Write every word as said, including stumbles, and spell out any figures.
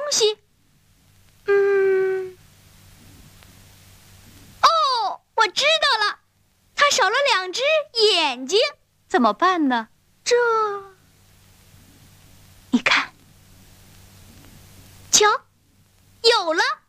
西？嗯，哦，我知道了，它少了两只眼睛， 怎么办呢？ 这， 你看， 瞧，有了。